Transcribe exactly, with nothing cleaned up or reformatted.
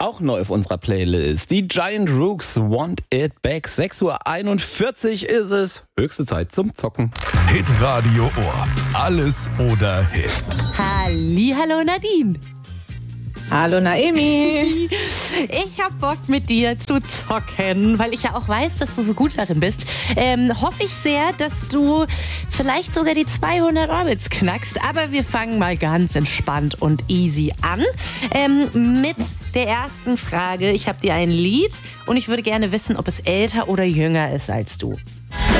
auch neu auf unserer Playlist. Die Giant Rooks Want It Back. sechs Uhr einundvierzig ist es. Höchste Zeit zum Zocken. Hitradio Ohr. Alles oder Hits. Hallihallo Nadine. Hallo Naemi. Ich hab Bock mit dir zu zocken, weil ich ja auch weiß, dass du so gut darin bist. Ähm, hoffe ich sehr, dass du vielleicht sogar die zweihundert Orbits knackst. Aber wir fangen mal ganz entspannt und easy an. Ähm, mit der ersten Frage. Ich habe dir ein Lied und ich würde gerne wissen, ob es älter oder jünger ist als du.